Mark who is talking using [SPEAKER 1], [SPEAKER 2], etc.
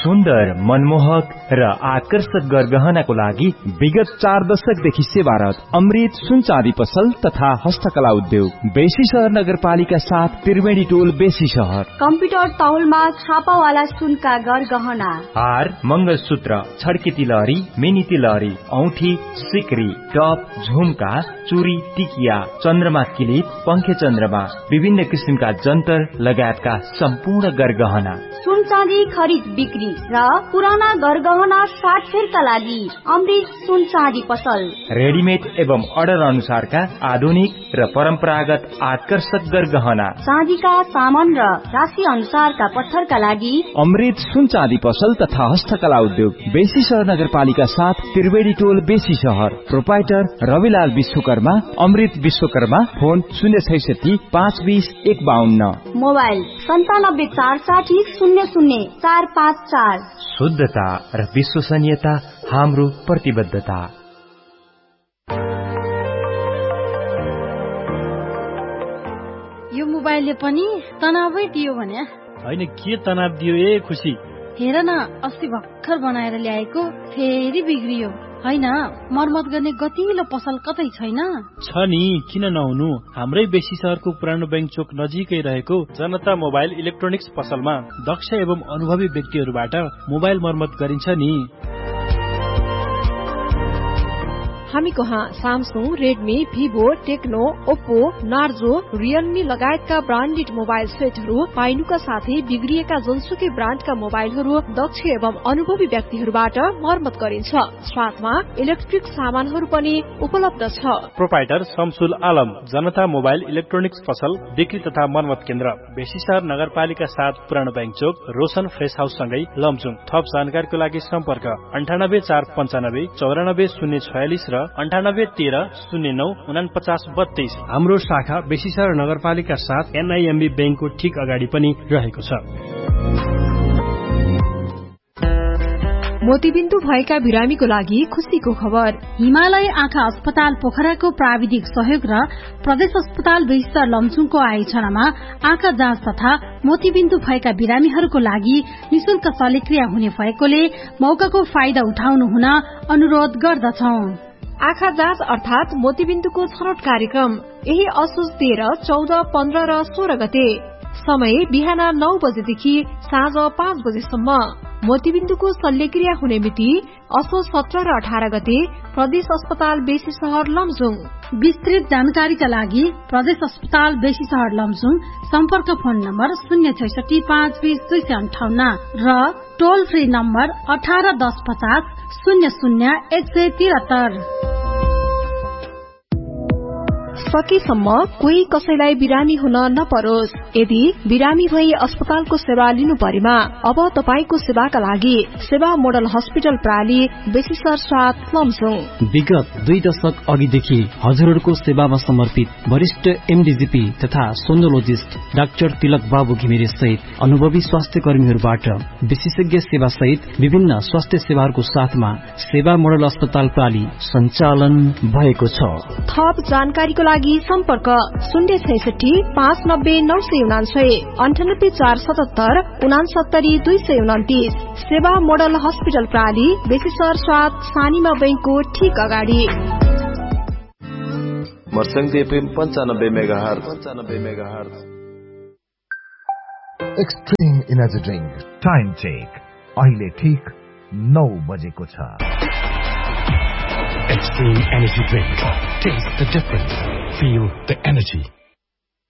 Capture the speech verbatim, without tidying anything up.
[SPEAKER 1] सुन्दर, मनमोहक र आकर्षक गरगहनाको लागि विगत चार दशकदेखि सेवारत अमृत सुन चाँदी पसल तथा हस्तकला उद्योग बेसी शहर नगरपालिका साथ त्रिवेणी टोल बेसी शहर।
[SPEAKER 2] कम्प्युटर तौलमा छापावाला सुनका गरगहना,
[SPEAKER 1] हार, मंगलसूत्र, छड्के तिलहरी, मिनी तिलहरी, औठी, सिक्री, टप, झुमका, चुरी, टिकिया, चन्द्रमा किलिप, पंखे चन्द्रमा, विभिन्न किसिमका जन्तर लगायतका सम्पूर्ण गरगहना।
[SPEAKER 2] सुन चाँदी खरिद बिक्री र पुराना गरगहना साटफेरका लागि अमृत सुन चाँदी पसल।
[SPEAKER 1] रेडिमेड एवं अर्डर अनुसारका आधुनिक र परम्परागत आकर्षक गरगहना,
[SPEAKER 2] चाँदीका सामान र राशि अनुसारका पत्थरका लागि
[SPEAKER 1] अमृत सुन चाँदी पसल तथा हस्तकला उद्योग बेसी शहर नगरपालिका साथ त्रिवेणी टोल बेसी शहर। प्रोपाइटर रविलाल विश्वकर्मा, अमृत विश्वकर्मा। फोन शून्य छैसठी पाँच बीस एक बावन्न।
[SPEAKER 2] मोबाइल सन्तानब्बे चार साठी शून्य शून्य चार पाँच चार।
[SPEAKER 1] शुद्धता र विश्वसनीयता हाम्रो प्रतिबद्धता।
[SPEAKER 3] यो मोबाइलले पनि तनावै दियो भने
[SPEAKER 4] होइन, के तनाव दियो ए खुसी?
[SPEAKER 3] हेर न, अस्ति भर्खर बनाएर ल्याएको फेरि बिग्रियो। होइन, मर्मत गर्ने गतिलो पसल कतै छैन?
[SPEAKER 4] छ नि, किन नहुनु? हाम्रै बेसी शहरको पुरानो बैंक चोक नजिकै रहेको जनता मोबाइल इलेक्ट्रोनिक्स पसलमा दक्ष एवं अनुभवी व्यक्तिहरूबाट मोबाइल मर्मत गरिन्छ नि।
[SPEAKER 5] हामी कहाँ Samsung, Redmi, Vivo, Tecno, Oppo, Narzo, Realme लगायतका ब्रान्डेड मोबाइल सेटहरू पाइनुका साथै बिग्रिएका जुनसुकै ब्रान्डका मोबाइलहरू दक्ष एवं अनुभवी व्यक्तिहरूबाट मर्मत गरिन्छ। साथमा इलेक्ट्रिक सामानहरू पनि उपलब्ध छ।
[SPEAKER 4] प्रोपाइटर शमसुल आलम, जनता मोबाइल इलेक्ट्रोनिक्स पसल बिक्री तथा मर्मत केन्द्र बेसी शहर नगरपालिका साथ पुरानो बैंक चोक, रोशन फ्रेस हाउस सँगै लमजुङ। थप जानकारीको लागि सम्पर्क अन्ठानब्बे चार पञ्चानब्बे चौरानब्बे शून्य छयालिस र अन्ठानब्बे तेह्र शून्य नौ उनापचास बत्तीस। हाम्रो शाखा बेसी शहर नगरपालिका साथ एनआईएमबी बैंकको ठिक अगाडि पनि रहेको छ।
[SPEAKER 5] मोतीबिन्दु भएका बिरामीको लागि खुसीको खबर।
[SPEAKER 3] हिमालय आँखा अस्पताल पोखराको प्राविधिक सहयोग र प्रदेश अस्पताल बेसितर लमजुङको आयोजनामा आँखा जाँच तथा मोतीबिन्दु भएका बिरामीहरूको लागि निशुल्क शल्यक्रिया हुने भएकोले मौकाको फाइदा उठाउनु हुन अनुरोध गर्दछौ।
[SPEAKER 5] आँखा जाँच अर्थात मोतीबिन्दुको छनौट कार्यक्रम यही असोज तेह्र, चौध, पन्ध्र र सोह्र गते। समय बिहान नौ बजेदेखि साँझ पाँच बजेसम्म। मोतीबिन्दुको शल्यक्रिया हुने मिति असोज सत्र र अठार गते प्रदेश अस्पताल बेसी शहर लमजुङ। विस्तृत जानकारीका लागि प्रदेश अस्पताल बेसी शहर लमजुङ सम्पर्क फोन नम्बर शून्य छैसठी पाँच बीस दुई सय अन्ठाउन्न र टोल फ्री नम्बर अठार दस पचास शून्य शून्य एक सय त्रिहत्तर। सकेसम्म कोही कसैलाई बिरामी हुन नपरोस्। यदि बिरामी भई अस्पतालको सेवा लिनु परेमा अब तपाईको सेवाका लागि सेवा मोडल हस्पिटल प्राली बेसी शहर साथ लमजुङ।
[SPEAKER 6] विगत दुई दशक अघिदेखि हजुरहरूको सेवामा समर्पित वरिष्ठ एमडीजीपी तथा सोनोलोजिस्ट डाक्टर तिलक बाबु घिमिरे सहित अनुभवी स्वास्थ्य कर्मीहरूबाट विशेषज्ञ सेवा सहित विभिन्न स्वास्थ्य सेवाहरूको साथमा सेवा मोडल अस्पताल प्राली सञ्चालन भएको छ।
[SPEAKER 5] थप जानकारीको लागि सम्पर्क शून्य छैसठी पाँच नब्बे नौ सय उनान्सय अन्ठानब्बे चार सतहत्तर उनासत्तरी दुई सय उन्तिस। सेवा मोडल हस्पिटल प्राली बेसी शहर साथ सानीमा बैंकको ठिक अगाडि।
[SPEAKER 7] मर्सङ्गी एफएम पञ्चानब्बे मेगाहर्ज पञ्चानब्बे megahertz.
[SPEAKER 8] Extreme energy drink time check अहिले ठिक नौ बजेको छ।
[SPEAKER 9] Extreme energy drink. Taste the difference. Feel the energy.